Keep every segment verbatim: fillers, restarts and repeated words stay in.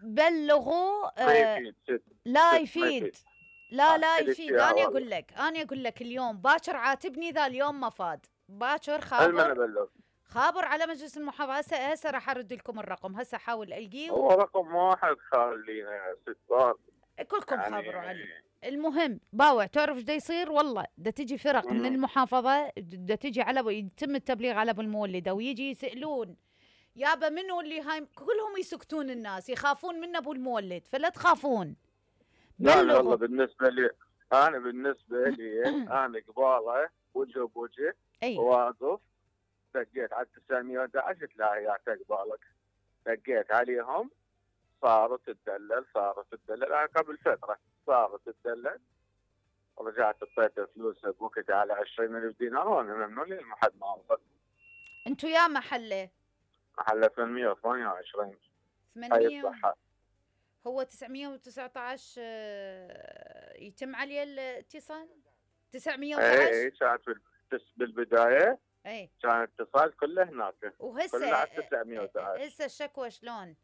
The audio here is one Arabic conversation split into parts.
بلغوا ما آه يفيد ست لا ست ما يفيد. يفيد. لا آه، لا خليك يفيد. فيها انا والله. اقول لك انا اقول لك اليوم باكر عاتبني ذا اليوم ما فاد. باكر المن خابر ابلغ. خابر على مجلس المحافظه. هسه هسه راح ارد لكم الرقم. هسه احاول القيه هو رقم واحد خلينا يا ست بار. كلكم يعني خابروا عليه. المهم باوع تعرف ايش دا يصير؟ والله دا تجي فرق من مم. المحافظه دا تجي على يتم التبليغ على ابو المولده ويجي يسالون يابا منو اللي هاي، كلهم يسكتون الناس يخافون من ابو المولد. فلا تخافون لا لا والله بلغوا. بالنسبه لي، انا بالنسبه لي انا قباله وجه بوجه اي واقف. دقيت على تسعمية وأحد عشر قلت لا يا قبالك. دقيت عليهم صارت تدلل صارت تدلل. انا قبل فتره صارت تدلل. رجعت اعطيته فلوس بوقت على عشرين ألف دينار وانا ممنوع لي ما حد ما وصل. انتو يا محله محل ثمانمية وثمانية وعشرين. هاي ثمانمية الصحة. هو تسعمية وتسعة عشر آه، يتم عليه الاتصال تسعمية وأحد عشر. اي كانت بالبداية اي كان الاتصال كله هناك كله وهسه على تسعمية وأحد عشر. هسه الشكوى شلون؟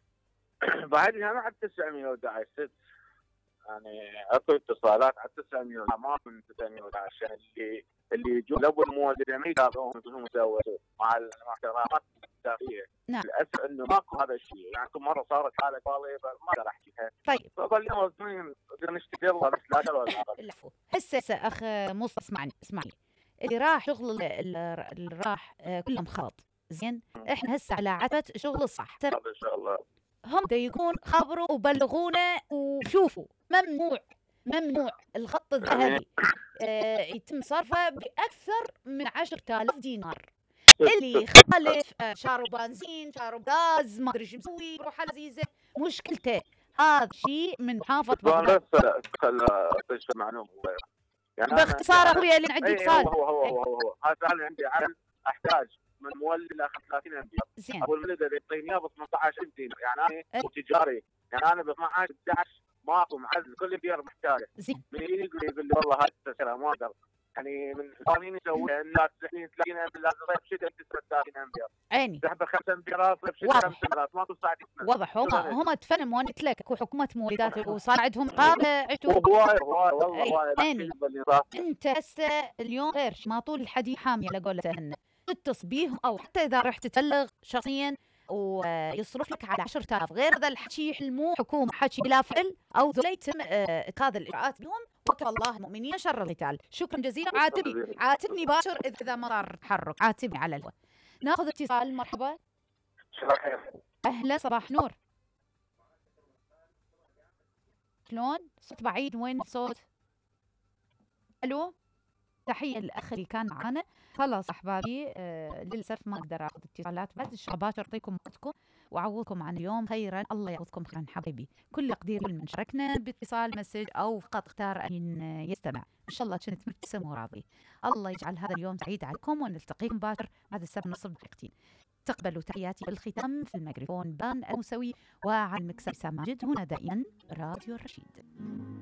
بعدها على تسعمية وأحد عشر ست. يعني اكو اتصالات على تسعمية وأحد عشر ما من تسعمية وأحد عشر اللي اللي يجون لابو المولد ما يتابعون شنو مسوي مع الاحترامات الداخليه. نعم. للاسف انه ماكو هذا الشيء. يعني كل مره صارت حاله طالبه ما اقدر احكيها. طيب فظل يوم اثنين نشتكي الله بس لا شر ولا عقل. العفو. هسه هسه اخ موسى اسمعني اسمعني. اللي راح شغل اللي راح آه، كلهم خلط زين. احنا هسه على عتبة شغل الصح. ان شاء الله. هم دا يكون خبروا وبلغونا وشوفوا ممنوع ممنوع الخط الذهبي آه يتم صرفه بأكثر من عشرة آلاف دينار. اللي يخالف آه شارو بنزين شارو غاز ما ادري شو مسوي يروح على زيزه مشكلته. هذا شيء من محافظة بغداد. بس معلومه يعني باختصار اخويا اللي عندي اتصال. هو هو هو هو هو هذا انا عندي عدد احتاج من مولد الى ثلاثين امبير. زين ابو المولد يعطيني اياه ب ثمانية عشر دينار. يعني انا تجاري. يعني انا ب اثني عشر أحد عشر ماكو معزل كل امبير محتاجه. زين من يجي يقول لي والله هاي التسعيره ما اقدر. يعني من قوانين يسوي لا تسعين ثلاثين امبير لازم صيف شتاء ثلاثين امبير. عيني سحبه خمسة امبيرات صيف شتاء خمسة امبيرات ماكو ساعه. واضح. هم هم تفنن وانت لك وحكومه مولدات وصار عندهم قابله عتوب. هواي هواي والله هواي. عيني انت هسه اليوم غير ما طول الحديد حامي على قولته هن. تتصل بيهم او حتى اذا رحت تبلغ شخصيا ويصرف لك على عشرة آلاف. غير هذا الحكي يحلموه حكومه حكي بلا فعل او ذولا يتم اتخاذ الاجراءات بهم. وكفى الله المؤمنين شر القتال. شكرا جزيلا. عاتبني عاتبني باشر اذا ما صار تحرك. عاتبني على الهواء. ناخذ اتصال. مرحبا. اهلا صباح نور. شلون؟ صوت بعيد. وين الصوت؟ الو. تحيه للاخ اللي كان معانا. خلاص احبابي آه للاسف ما اقدر اخذ اتصالات. بعد الشغبات اعطيكم وقتكم واعوضكم عن اليوم خيرا. الله يعوضكم خيرا حبيبي. كل تقدير من شاركنا باتصال مسج او فقط اختار ان يستمع. ان شاء الله كنت مبتسم وراضي. الله يجعل هذا اليوم سعيد عليكم ونلتقيكم باكر بعد السبع ونصف دقيقتين. تقبلوا تحياتي بالختام في الميكروفون بان الموسوي وعن المكسر ساماجد. هنا دائما راديو الرشيد.